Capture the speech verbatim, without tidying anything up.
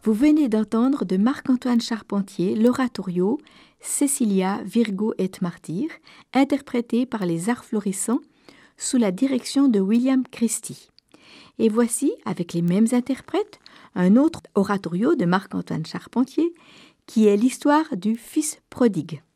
Vous venez d'entendre de Marc-Antoine Charpentier l'oratorio Cecilia, Virgo et Martyr, interprété par les Arts Florissants sous la direction de William Christie. Et voici, avec les mêmes interprètes, un autre oratorio de Marc-Antoine Charpentier qui est l'histoire du Fils prodigue.